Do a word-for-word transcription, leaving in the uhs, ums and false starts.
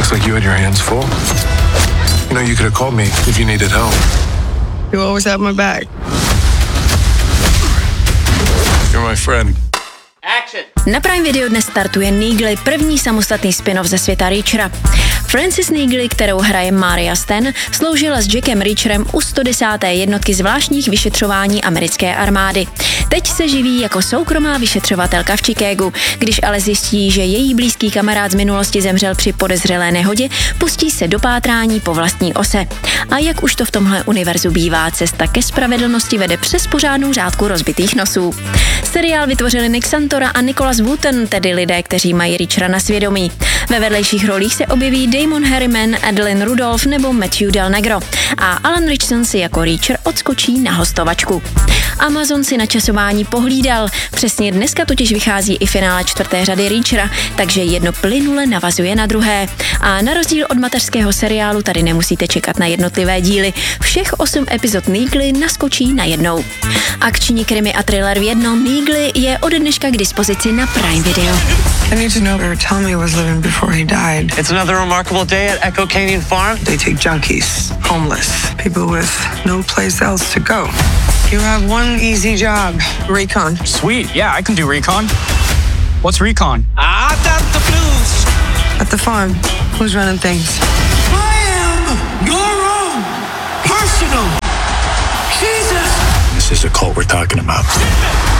Looks like you had your hands full. You know, you could have called me if you needed help. You always have my back. You're my friend. Na Prime Video dnes startuje Neagley, první samostatný spin-off ze světa Reachera. Frances Neagley, kterou hraje Maria Sten, sloužila s Jackem Reacherem u sto desáté jednotky zvláštních vyšetřování americké armády. Teď se živí jako soukromá vyšetřovatelka v Chicagu. Když ale zjistí, že její blízký kamarád z minulosti zemřel při podezřelé nehodě, pustí se do pátrání po vlastní ose. A jak už to v tomhle univerzu bývá, cesta ke spravedlnosti vede přes pořádnou řádku rozbitých nosů. Seriál vytvořili Nick Santora a Nicholas Wooten, tedy lidé, kteří mají Reachera na svědomí. Ve vedlejších rolích se objeví Damon Harriman, Adeline Rudolph nebo Matthew Del Negro a Alan Ritchson si jako Reacher odskočí na hostovačku. Amazon si na časování pohlídal. Přesně dneska totiž vychází i finále čtvrté řady Reachera, takže jedno plynule navazuje na druhé. A na rozdíl od mateřského seriálu tady nemusíte čekat na jednotlivé díly. Všech osm epizod Neagley naskočí na jednou. Akční krimi a thriller v jednom Neagley je ode dneška k dispozici na Prime Video. I need to know where Tommy was living before he died. It's another remarkable day at Echo Canyon Farm. They take junkies, homeless, people with no place else to go. You have one easy job, recon. Sweet, yeah, I can do recon. What's recon? I got the blues. At the farm, who's running things? I am your own personal Jesus. This is the cult we're talking about.